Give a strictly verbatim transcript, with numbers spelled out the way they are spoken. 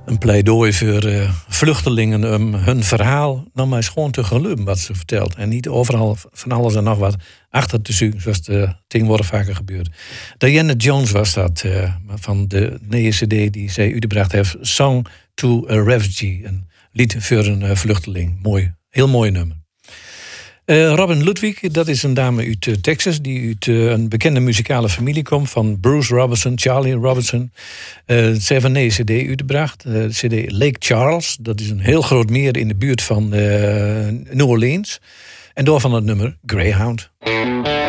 Een pleidooi voor uh, vluchtelingen om hun verhaal nou maar eens gewoon te geloven wat ze vertelt. En niet overal van alles en nog wat achter te zoeken, zoals de tegenwoordig vaker gebeurt. Diana Jones was dat, uh, van de nieuwe cd die zij uitgebracht heeft. Song to a Refugee, een lied voor een uh, vluchteling. Mooi, heel mooi nummer. Uh, Robin Ludwig, dat is een dame uit uh, Texas... die uit uh, een bekende muzikale familie komt... van Bruce Robinson, Charlie Robinson. Uh, ze heeft een nieuwe cd uitgebracht. Uh, de cd Lake Charles. Dat is een heel groot meer in de buurt van uh, New Orleans. En door van het nummer Greyhound.